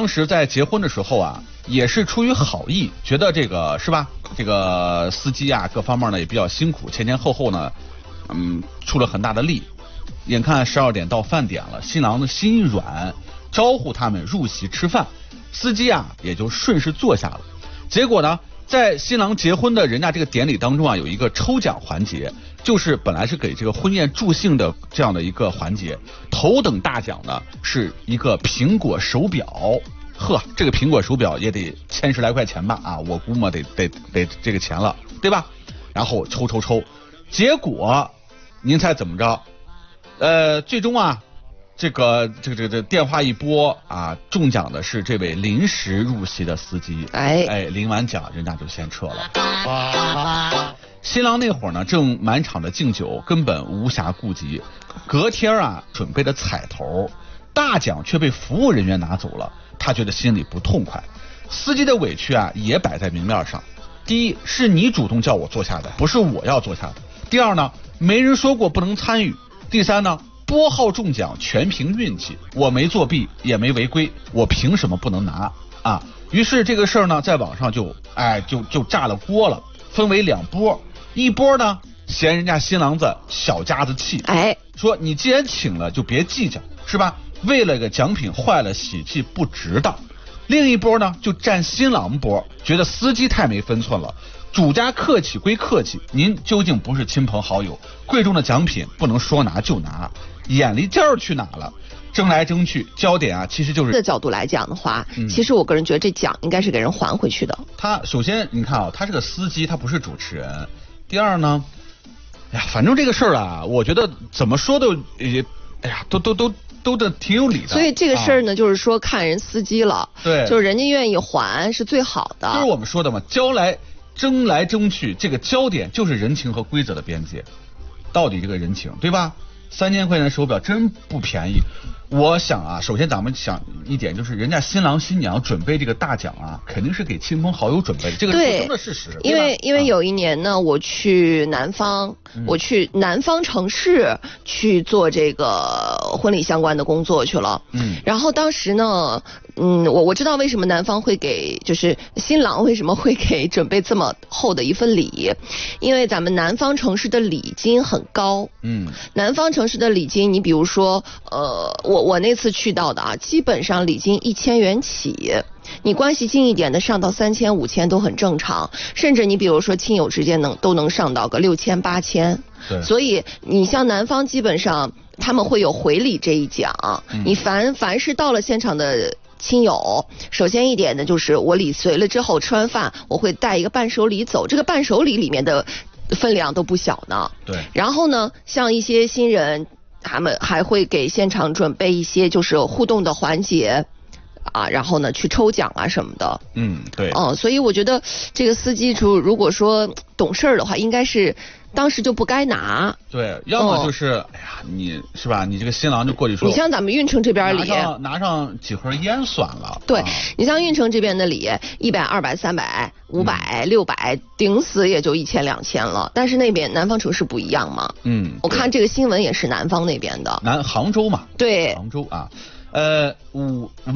当时在结婚的时候啊，也是出于好意，觉得这个是吧？这个司机啊，各方面呢也比较辛苦，前后呢，出了很大的力。眼看12点到饭点了，新郎的心一软，招呼他们入席吃饭，司机啊也就顺势坐下了。结果呢，在新郎结婚的人家这个典礼当中啊，有一个抽奖环节，就是本来是给这个婚宴助兴的这样的一个环节，头等大奖呢是一个苹果手表。呵，这个苹果手表也得1000来块钱吧啊，我估摸得这个钱了，对吧？然后抽，结果您猜怎么着？最终啊，这电话一拨啊，中奖的是这位临时入席的司机。领完奖人家就先撤了。新郎那会儿呢，正满场的敬酒，根本无暇顾及。隔天啊，准备的彩头，大奖却被服务人员拿走了，他觉得心里不痛快。司机的委屈啊，也摆在明面上。第一，是你主动叫我坐下的，不是我要坐下的。第二呢，没人说过不能参与。第三呢，拨号中奖全凭运气，我没作弊也没违规，我凭什么不能拿啊？于是这个事儿呢，在网上就炸了锅了，分为2波。一波呢嫌人家新郎子小家子气，说你既然请了就别计较，是吧？为了个奖品坏了喜气不值当。另一波呢就站新郎波，觉得司机太没分寸了。主家客气归客气，您究竟不是亲朋好友，贵重的奖品不能说拿就拿，眼力劲儿去哪了？争来争去，焦点啊，其实就是的角度来讲的话，其实我个人觉得这奖应该是给人还回去的。 他首先你看啊，他是个司机，他不是主持人。第二呢，反正这个事儿啊，我觉得怎么说都都挺有理的。 所以这个事儿呢，就是说看人司机了， 对， 就是人家愿意还是最好的。 就是我们说的嘛，争来争去，这个焦点就是人情和规则的边界，到底这个人情，对吧？3000块钱的手表真不便宜。我想啊，首先咱们想一点，就是人家新郎新娘准备这个大奖啊，肯定是给亲朋好友准备的，这个是不争的事实。 因为有一年呢，我去南方，我去南方城市去做这个婚礼相关的工作去了。然后当时呢，我知道为什么南方会给，就是新郎为什么会给准备这么厚的一份礼，因为咱们南方城市的礼金很高。南方城市的礼金，你比如说，我那次去到的啊，基本上礼金1000元起，你关系近一点的上到3000、5000都很正常，甚至你比如说亲友之间都能上到个6000、8000。所以你像南方基本上他们会有回礼这一奖，你凡是到了现场的亲友，首先一点呢就是我礼随了之后，吃完饭我会带一个伴手礼走，这个伴手礼里面的分量都不小呢。 对。然后呢，像一些新人，他们还会给现场准备一些就是互动的环节啊，然后呢去抽奖啊什么的。 对。 所以我觉得这个司机如果说懂事儿的话，应该是当时就不该拿。 对，要么就是，你是吧？你这个新郎就过去说， 你像咱们运城这边礼， 拿上几盒烟算了。 对，你像运城这边的礼，100、200、300、500、600，顶死也就1000、2000了。但是那边南方城市不一样嘛。我看这个新闻也是南方那边的， 杭州嘛。 对， 杭州啊。我们